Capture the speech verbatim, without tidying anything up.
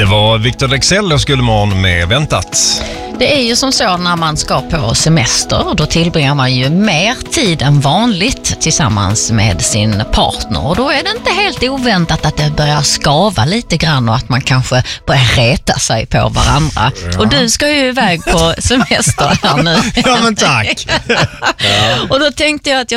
Det var Victor Lexell och Skullemorgon med Väntat. Det är ju som så när man ska på semester, då tillbringar man ju mer tid än vanligt tillsammans med sin partner. Och då är det inte helt oväntat att det börjar skava lite grann och att man kanske börjar reta sig på varandra. Ja. Och du ska ju iväg på semester här nu. Ja, men tack. Ja. Och då tänkte jag att jag